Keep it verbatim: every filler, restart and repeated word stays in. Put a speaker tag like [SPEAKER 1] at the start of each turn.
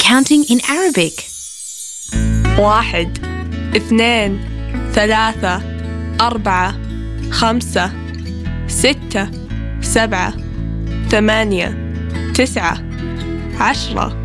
[SPEAKER 1] counting in Arabic.
[SPEAKER 2] واحد، اثنين، ثلاثة، أربعة، خمسة، ستة، سبعة، ثمانية، تسعة، عشرة.